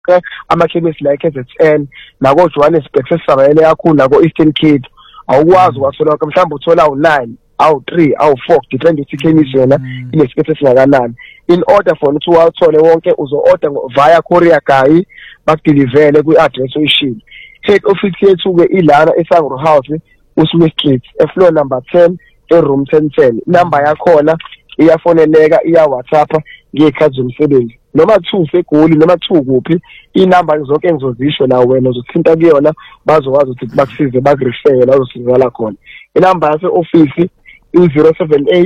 amakhemisi la KZN nako Johannesburg sesizabele kakhulu nako Eastern Cape awukwazi wathola mhlawumbe uthola u9 awu3 awu4 depend ukuthi ikhemisi yona inesikhathi esingakanani. In order for ukuthi uwathole wonke uzo-order via courier guy bakudilivele kwi-address oyishilo. Head office yethu ke ilana eSangro House uSmith Street floor number 10 room 1010. Number yakhona iyafoneleka iya WhatsApp ngekhathi zomsebenzi noma 2 seGoli noma 2 kuphi inamba zonke engizozisho la wena uzothinta kuyona bazokwazi ukuthi bakusize bakurefer la uzosizakala khona. Inamba yase office i078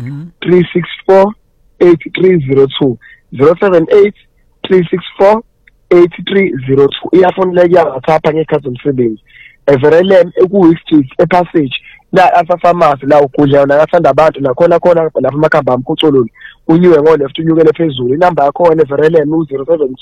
364 8302 078 364 8302 iyafoneleka ya WhatsApp ngekhathi zomsebenzi. Everelem ekuyi-street epassage la asa pharmacy la ukudla yona ngathanda abantu nakhona lapha amakhamba amkhucululi unyuwe ngo-left unyukele phezulu. Inamba yakhona Everelem u072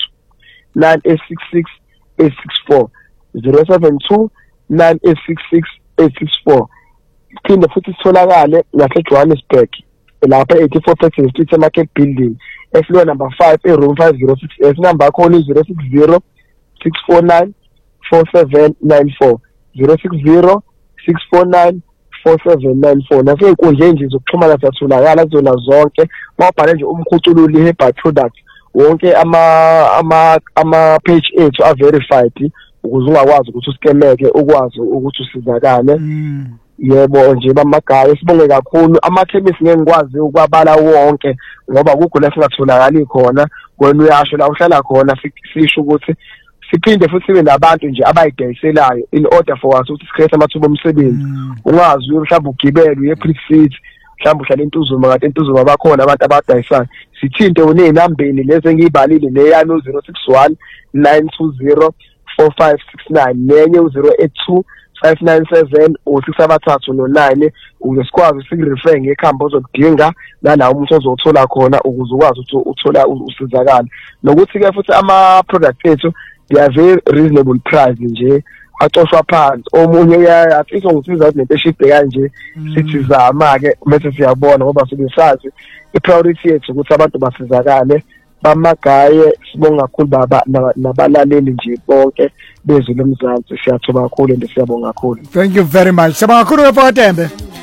9866 864 072 9866 864. Phinde futhi sitholakale ngaseJohannesburg lapha 84 Patterson Street Market Building floor number 5 room 506. Inamba yakhona u060 649 4794 060 649 4794. Nasey'nkundla nje zokuxhumana siyatholakala kuzona zonke mawubhale nje umkhucululi herbal product wonke ama page ethu verified ukuze ungakwazi ukuthi uskemeke ukwazi ukuthi usizakale. Yebo nje bamagaya sibonge kakhulu amakhemisi ngeke ngikwazi ukwabala wonke ngoba kukho la singatholakali khona wena uyasho la uhlala khona sisho ukuthi siphinde futhi sibe nabantu nje abayidayiselayo in order for us ukuthi sikhethe amathuba omsebenzi. Ungazi mhlawumbe ugibele uye Prixit mhlawumbe uhlala eNtuzuma kanti eNtuzuma bakhona abantu abadayisayo sithinte unenambeni lezi engiyibalile leyano 061 920 4569 nenye u082 597 673 no9 uzesikwazi sikurefer ngekhamba ozokudinga nalawo umuntu ozothola khona ukuze ukwazi ukuthi uthola usizakala. Nokuthi ke futhi ama products ethu they are very reasonable price nje acoshwa phansi. Omunye uyafisa ngisiza ukuthi nento eshibhe kanje sithi zama ke bese siyabona ngoba sibesazi ipriority yethu ukuthi abantu basizakale bamagaye. Sibonga kakhulu baba nabalaleli nje bonke bezwe lomzansi siyathoba kakhulu and siyabonga kakhulu. Thank you very much. Siyabonga kakhulu Mfakathembe.